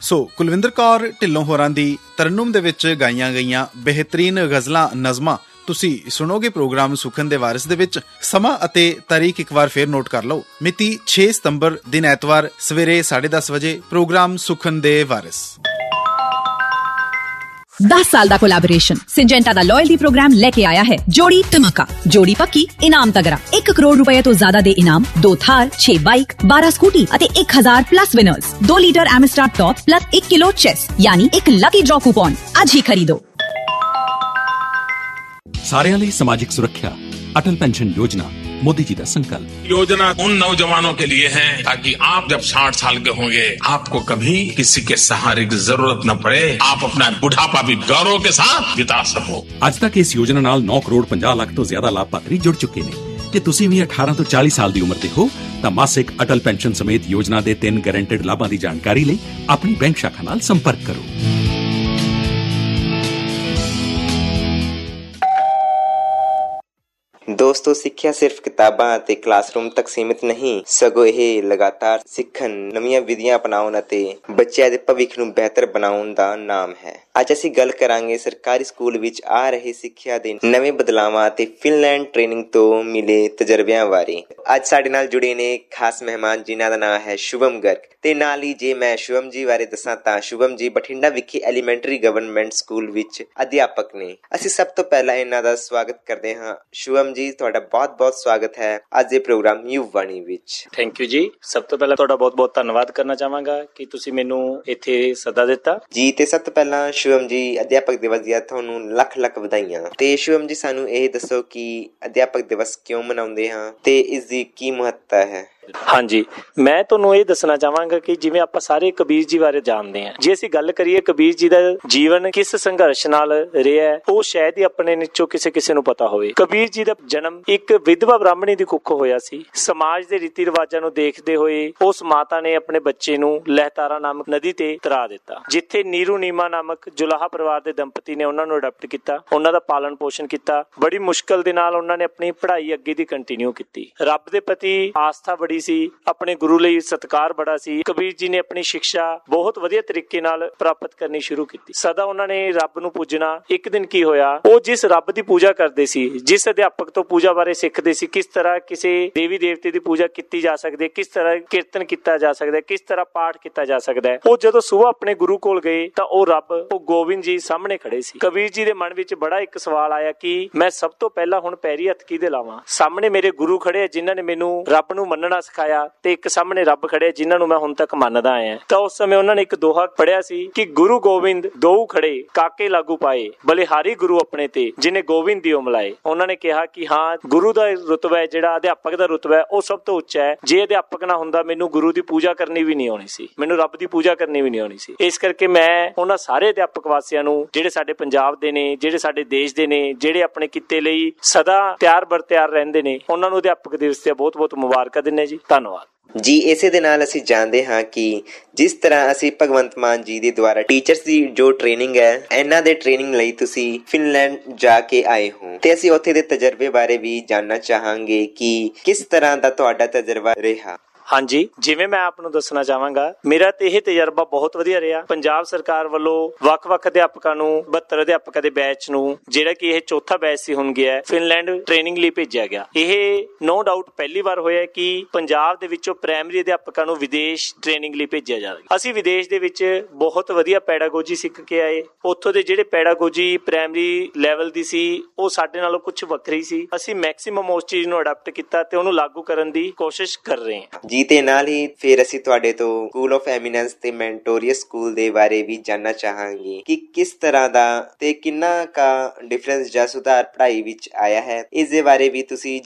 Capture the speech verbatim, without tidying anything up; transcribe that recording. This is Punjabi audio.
ਸੋ ਕੁਲਵਿੰਦਰ ਕੌਰ ਢਿੱਲੋਂ ਹੋਰਾਂ ਦੀ ਤਰਨੁਮ ਦੇ ਵਿੱਚ ਗਾਈਆਂ ਗਈਆਂ ਬਿਹਤਰੀਨ ਗਜ਼ਲਾਂ ਨਜ਼ਮਾਂ ਤੁਸੀਂ ਸੁਣੋਗੇ ਪ੍ਰੋਗਰਾਮ ਸੁਖਨ ਦੇ ਵਾਰਿਸ ਦੇ ਵਿੱਚ। ਸਮਾਂ ਅਤੇ ਤਾਰੀਖ ਇੱਕ ਵਾਰ ਫੇਰ ਨੋਟ ਕਰ ਲਓ। ਮਿਤੀ ਛੇ ਸਤੰਬਰ ਦਿਨ ਐਤਵਾਰ ਸਵੇਰੇ ਸਾਢੇ ਦਸ ਵਜੇ ਪ੍ਰੋਗਰਾਮ ਸੁਖਨ ਦੇ ਵਾਰਿਸ। दस साल का कोलैबोरेशन सिंजेंटा दा लॉयल्टी प्रोग्राम लेके आया है जोड़ी धमाका। जोड़ी पक्की इनाम तगड़ा। एक करोड़ रुपए तो ज्यादा दे इनाम, दो थार, छह बाइक, बारह स्कूटी अते एक हजार प्लस विनर्स। दो लीटर एमिस्टार टॉप प्लस एक किलो चेस यानी एक लकी ड्रॉ कूपन। आज ही खरीदो। सारिਆਂ ਲਈ समाजिक सुरक्षा अटल पेंशन योजना मोदी जी का संकल्प। योजना उन नौजवानों के लिए है ताकि आप जब साठ साल के होंगे आपको कभी किसी के सहारे की जरूरत न पड़े, आप अपना बुढ़ापा भी गौरव के साथ बिता सको। ਅੱਜ तक इस योजना नाल नौ करोड़ पचास लाख तो ज्यादा लाभार्थी जुड़ चुके ने। ਜੇ ਤੁਸੀਂ ਵੀ अठारह ਤੋਂ चालीस ਸਾਲ ਦੀ ਉਮਰ ਦੇ ਹੋ ਤਾਂ ਮਾਸਿਕ ਅਟਲ ਪੈਨਸ਼ਨ ਸਮੇਤ ਯੋਜਨਾ ਦੇ ਤਿੰਨ ਗਾਰੰਟਿਡ ਲਾਭਾਂ ਦੀ ਜਾਣਕਾਰੀ ਲਈ ਆਪਣੀ ਬੈਂਕ ਸ਼ਾਖਾ ਨਾਲ ਸੰਪਰਕ ਕਰੋ। ਦੋਸਤੋ, ਸਿੱਖਿਆ ਸਿਰਫ ਕਿਤਾਬਾਂ ਅਤੇ ਕਲਾਸਰੂਮ ਤੱਕ ਸੀਮਿਤ ਨਹੀਂ, ਸਗੋਂ ਇਹ ਲਗਾਤਾਰ ਸਿੱਖਣ, ਨਵੀਆਂ ਵਿਧੀਆਂ ਅਪਣਾਉਣ ਅਤੇ ਬੱਚਿਆਂ ਦੇ ਭਵਿੱਖ ਨੂੰ ਬਿਹਤਰ ਬਣਾਉਣ ਦਾ ਨਾਮ ਹੈ। ਅੱਜ ਅਸੀਂ ਗੱਲ ਕਰਾਂਗੇ ਸਰਕਾਰੀ ਸਕੂਲ ਵਿੱਚ ਆ ਰਹੇ ਸਿੱਖਿਆ ਦੇ ਨਵੇਂ ਬਦਲਾਵਾਂ ਅਤੇ ਫਿਨਲੈਂਡ ਟ੍ਰੇਨਿੰਗ ਤੋਂ ਮਿਲੇ ਤਜਰਬਿਆਂ ਬਾਰੇ। ਅੱਜ ਸਾਡੇ ਨਾਲ ਜੁੜੇ ਨੇ ਖਾਸ ਮਹਿਮਾਨ ਜਿਨ੍ਹਾਂ ਦਾ ਨਾਮ ਹੈ ਸ਼ੁਭਮ ਗਰਗ। ਤੇ ਨਾਲ ਹੀ ਜੇ ਮੈਂ ਸ਼ੁਭਮ ਜੀ ਬਾਰੇ ਦੱਸਾਂ ਤਾਂ ਸ਼ੁਭਮ ਜੀ ਬਠਿੰਡਾ ਵਿਖੇ ਐਲੀਮੈਂਟਰੀ ਗਵਰਨਮੈਂਟ ਸਕੂਲ ਵਿੱਚ ਅਧਿਆਪਕ ਨੇ। ਅਸੀਂ ਸਭ ਤੋਂ ਪਹਿਲਾਂ ਇਹਨਾਂ ਦਾ ਸਵਾਗਤ ਕਰਦੇ ਹਾਂ। ਸ਼ੁਭਮ ਜੀ, ਤੁਹਾਡਾ ਬਹੁਤ ਬਹੁਤ ਸਵਾਗਤ ਹੈ ਅੱਜ ਦੇ ਪ੍ਰੋਗਰਾਮ ਯੁਵ ਵਾਣੀ ਵਿੱਚ। ਥੈਂਕ ਯੂ ਜੀ। ਸਭ ਤੋਂ ਪਹਿਲਾਂ ਤੁਹਾਡਾ ਬਹੁਤ ਬਹੁਤ ਧੰਨਵਾਦ ਕਰਨਾ ਚਾਹਾਂਗਾ ਕਿ ਤੁਸੀਂ ਮੈਨੂੰ ਇੱਥੇ ਸੱਦਾ ਦਿੱਤਾ ਜੀ। ਤੇ ਸਭ ਤੋਂ ਪਹਿਲਾਂ ਸ਼ੁਭਮ ਜੀ, ਅਧਿਆਪਕ ਦਿਵਸ ਦੀਆਂ ਤੁਹਾਨੂੰ ਲੱਖ ਲੱਖ ਵਧਾਈਆਂ। ਤੇ ਸ਼ੁਭਮ ਜੀ, ਸਾਨੂੰ ਇਹ ਦੱਸੋ ਕਿ ਅਧਿਆਪਕ ਦਿਵਸ ਕਿਉਂ ਮਨਾਉਂਦੇ ਹਾਂ ਤੇ ਇਸ ਦੀ ਕੀ ਮਹੱਤਤਾ ਹੈ? ਹਾਂਜੀ, ਮੈਂ ਤੁਹਾਨੂੰ ਇਹ ਦੱਸਣਾ ਚਾਹਾਂਗਾ ਕਿ ਜਿਵੇਂ ਆਪਾਂ ਸਾਰੇ ਕਬੀਰ ਜੀ ਬਾਰੇ ਜਾਣਦੇ ਹਾਂ, ਜੇ ਅਸੀਂ ਗੱਲ ਕਰੀਏ ਕਬੀਰ ਜੀ ਦਾ ਜੀਵਨ ਕਿਸ ਸੰਘਰਸ਼ ਨਾਲ ਰਿਹਾ, ਉਹ ਸ਼ਾਇਦ ਹੀ ਆਪਣੇ ਵਿੱਚੋਂ ਕਿਸੇ ਕਿਸੇ ਨੂੰ ਪਤਾ ਹੋਵੇ। ਕਬੀਰ ਜੀ ਦਾ ਜਨਮ ਇੱਕ ਵਿਧਵਾ ਬ੍ਰਾਹਮਣੀ ਦੀ ਕੁੱਖ ਹੋਇਆ ਸੀ। ਸਮਾਜ ਦੇ ਰੀਤੀ ਰਿਵਾਜਾਂ ਨੂੰ ਦੇਖਦੇ ਹੋਏ ਉਸ ਮਾਤਾ ਨੇ ਆਪਣੇ ਬੱਚੇ ਨੂੰ ਲਹਿਤਾਰਾ ਨਾਮਕ ਨਦੀ ਤੇ ਤਰਾ ਦਿੱਤਾ, ਜਿੱਥੇ ਨੀਰੂ ਨੀਮਾ ਨਾਮਕ ਜੁਲਾਹਾ ਪਰਿਵਾਰ ਦੇ ਦੰਪਤੀ ਨੇ ਉਹਨਾਂ ਨੂੰ ਅਡਾਪਟ ਕੀਤਾ, ਉਹਨਾਂ ਦਾ ਪਾਲਣ ਪੋਸ਼ਣ ਕੀਤਾ। ਬੜੀ ਮੁਸ਼ਕਲ ਦੇ ਨਾਲ ਉਹਨਾਂ ਨੇ ਆਪਣੀ ਪੜ੍ਹਾਈ ਅੱਗੇ ਦੀ ਕੰਟੀਨਿਊ ਕੀਤੀ। ਰੱਬ ਦੇ ਪ੍ਰਤੀ ਆਸਥਾ ਬੜੀ ਸੀ, ਆਪਣੇ ਗੁਰੂ ਲਈ ਸਤਿਕਾਰ ਬੜਾ ਸੀ। ਕਬੀਰ ਜੀ ਨੇ ਆਪਣੀ ਸਿੱਖਿਆ ਬਹੁਤ ਵਧੀਆ ਤਰੀਕੇ ਨਾਲ ਪ੍ਰਾਪਤ ਕਰਨੀ ਸ਼ੁਰੂ ਕੀਤੀ। ਸਦਾ ਉਹਨਾਂ ਨੇ ਰੱਬ ਨੂੰ ਪੂਜਣਾ। ਇੱਕ ਦਿਨ ਕੀ ਹੋਇਆ, ਉਹ ਜਿਸ ਰੱਬ ਦੀ ਪੂਜਾ ਕਰਦੇ ਸੀ, ਜਿਸ ਅਧਿਆਪਕ ਤੋਂ ਪੂਜਾ ਬਾਰੇ ਸਿੱਖਦੇ ਸੀ, ਕਿਸ ਤਰ੍ਹਾਂ ਕਿਸੇ ਦੇਵੀ ਦੇਵਤੇ ਦੀ ਪੂਜਾ ਕੀਤੀ ਜਾ ਸਕਦੀ ਹੈ, ਕਿਸ ਤਰ੍ਹਾਂ ਕੀਰਤਨ ਕੀਤਾ ਜਾ ਸਕਦਾ ਹੈ, ਕਿਸ ਤਰ੍ਹਾਂ ਪਾਠ ਕੀਤਾ ਜਾ ਸਕਦਾ ਹੈ, ਉਹ ਜਦੋਂ ਸੁਬਾਹ ਆਪਣੇ ਗੁਰੂ ਕੋਲ ਗਏ ਤਾਂ ਉਹ ਰੱਬ, ਉਹ ਗੋਬਿੰਦ ਜੀ ਸਾਹਮਣੇ ਖੜੇ ਸੀ। ਕਬੀਰ ਜੀ ਦੇ ਮਨ ਵਿੱਚ ਬੜਾ ਇੱਕ ਸਵਾਲ ਆਇਆ ਕਿ ਮੈਂ ਸਭ ਤੋਂ ਪਹਿਲਾਂ ਹੁਣ ਪੈਰੀ ਹੱਥ ਕਿਹਦੇ ਲਾਵਾਂ? ਸਾਹਮਣੇ ਮੇਰੇ ਗੁਰੂ ਖੜੇ ਜਿਨ੍ਹਾਂ ਨੇ ਮੈਨੂੰ ਰੱਬ ਨੂੰ ਮੰਨਣਾ ਸਿਖਾਇਆ ਤੇ ਇੱਕ ਸਾਹਮਣੇ ਰੱਬ ਖੜੇ ਜਿਨ੍ਹਾਂ ਨੂੰ ਮੈਂ ਹੁਣ ਤੱਕ ਮੰਨਦਾ ਆਇਆ। ਤਾਂ ਉਸ ਸਮੇਂ ਉਹਨਾਂ ਨੇ ਇੱਕ ਦੋਹਾ ਪੜਿਆ ਸੀ ਕਿ ਗੁਰੂ ਗੋਬਿੰਦ ਦੋ ਖੜੇ ਕਾਕੇ ਲਾਗੂ ਪਾਏ, ਬਲਿਹਾਰੀ ਗੁਰੂ ਆਪਣੇ ਤੇ ਜਿਹਨੇ ਗੋਬਿੰਦ ਦੀ ਮਿਲਾਏ। ਉਹਨਾਂ ਨੇ ਕਿਹਾ ਕਿ ਹਾਂ, ਗੁਰੂ ਦਾ ਰੁਤਬਾ ਹੈ, ਜਿਹੜਾ ਅਧਿਆਪਕ ਦਾ ਰੁਤਬਾ ਹੈ, ਉਹ ਸਭ ਤੋਂ ਉੱਚਾ ਹੈ। ਜੇ ਅਧਿਆਪਕ ਨਾ ਹੁੰਦਾ ਮੈਨੂੰ ਗੁਰੂ ਦੀ ਪੂਜਾ ਕਰਨੀ ਵੀ ਨਹੀਂ ਆਉਣੀ ਸੀ, ਮੈਨੂੰ ਰੱਬ ਦੀ ਪੂਜਾ ਕਰਨੀ ਵੀ ਨਹੀਂ ਆਉਣੀ ਸੀ। ਇਸ ਕਰਕੇ ਮੈਂ ਉਹਨਾਂ ਸਾਰੇ ਅਧਿਆਪਕ ਵਾਸੀਆਂ ਨੂੰ, ਜਿਹੜੇ ਸਾਡੇ ਪੰਜਾਬ ਦੇ ਨੇ, ਜਿਹੜੇ ਸਾਡੇ ਦੇਸ਼ ਦੇ ਨੇ, ਜਿਹੜੇ ਆਪਣੇ ਕਿੱਤੇ ਲਈ ਸਦਾ ਤਿਆਰ ਬਰ ਤਿਆਰ ਰਹਿੰਦੇ ਨੇ, ਉਹਨਾਂ ਨੂੰ ਅਧਿਆਪਕ ਦਿਵਸ ਦੀਆਂ ਬਹੁਤ ਬਹੁਤ ਮੁਬਾਰਕਾਂ ਦਿੰਦੇ ਜੀ। ਧੰਨਵਾਦ ਜੀ। ਇਸੇ ਦੇ ਨਾਲ ਅਸੀਂ ਜਾਣਦੇ ਹਾਂ ਕਿ ਜਿਸ ਤਰ੍ਹਾਂ ਅਸੀਂ ਭਗਵੰਤ ਮਾਨ ਜੀ ਦੇ ਦੁਆਰਾ ਟੀਚਰਸ ਦੀ ਜੋ ਟ੍ਰੇਨਿੰਗ ਹੈ, ਇਹਨਾਂ ਦੇ ਟ੍ਰੇਨਿੰਗ ਲਈ ਤੁਸੀਂ ਫਿਨਲੈਂਡ ਜਾ ਕੇ ਆਏ ਹੋ ਤੇ ਅਸੀਂ ਉੱਥੇ ਦੇ ਤਜਰਬੇ ਬਾਰੇ ਵੀ ਜਾਣਨਾ ਚਾਹਾਂਗੇ ਕਿ ਕਿਸ ਤਰ੍ਹਾਂ ਦਾ ਤੁਹਾਡਾ ਤਜਰਬਾ ਰਿਹਾ। ਹਾਂਜੀ, ਜਿਵੇਂ ਮੈਂ ਆਪ ਨੂੰ ਦੱਸਣਾ ਚਾਹਾਂਗਾ, ਮੇਰਾ ਤੇ ਇਹ ਤਜਰਬਾ ਬਹੁਤ ਵਧੀਆ ਰਿਹਾ। ਪੰਜਾਬ ਸਰਕਾਰ ਵੱਲੋਂ ਵੱਖ-ਵੱਖ ਅਧਿਆਪਕਾਂ ਨੂੰ, ਬਹੱਤਰ ਅਧਿਆਪਕਾਂ ਦੇ ਬੈਚ ਨੂੰ, ਜਿਹੜਾ ਕਿ ਇਹ ਚੌਥਾ ਬੈਚ ਸੀ ਹੁਣ ਗਿਆ, ਫਿਨਲੈਂਡ ਟ੍ਰੇਨਿੰਗ ਲਈ ਭੇਜਿਆ ਗਿਆ। ਇਹ ਨੋ ਡਾਊਟ ਪਹਿਲੀ ਵਾਰ ਹੋਇਆ ਕਿ ਪੰਜਾਬ ਦੇ ਵਿੱਚੋਂ ਪ੍ਰਾਇਮਰੀ ਅਧਿਆਪਕਾਂ ਨੂੰ ਵਿਦੇਸ਼ ਟ੍ਰੇਨਿੰਗ ਲਈ ਭੇਜਿਆ ਜਾਵੇ। ਅਸੀਂ ਵਿਦੇਸ਼ ਦੇ ਵਿੱਚ ਬਹੁਤ ਵਧੀਆ ਪੈਡਾਗੋਜੀ ਸਿੱਖ ਕੇ ਆਏ। ਉੱਥੋਂ ਦੇ ਜਿਹੜੇ ਪੈਡਾਗੋਜੀ ਪ੍ਰਾਇਮਰੀ ਲੈਵਲ ਦੀ ਸੀ, ਉਹ ਸਾਡੇ ਨਾਲੋਂ ਕੁਝ ਵੱਖਰੀ ਸੀ। ਅਸੀਂ ਮੈਕਸਿਮਮ ਉਸ ਚੀਜ਼ ਨੂੰ ਅਡਾਪਟ ਕੀਤਾ ਤੇ ਉਹਨੂੰ ਲਾਗੂ ਕਰਨ ਦੀ ਕੋਸ਼ਿਸ਼ ਕਰ ਰਹੇ ਹਾਂ ਜੀ। ਤੇ ਨਾਲ ਹੀ ਫਿਰ ਅਸੀਂ ਤੁਹਾਡੇ ਤੋਂ ਸਕੂਲ ਆਫ ਐਮੀਨੈਂਸ ਤੇ ਮੈਂਟੋਰੀਅਸ ਸਕੂਲ ਦੇ ਬਾਰੇ ਵੀ ਜਾਣਨਾ ਚਾਹਾਂਗੇ ਕਿ ਕਿਸ ਤਰ੍ਹਾਂ ਦਾ ਤੇ ਕਿੰਨਾ ਕਾ ਡਿਫਰੈਂਸ ਜਾਂ ਸੁਧਾਰ ਪੜ੍ਹਾਈ ਵਿੱਚ ਆਇਆ ਹੈ। ਇਸ ਦੇ ਬਾਰੇ ਵੀ ਤੁਸੀਂ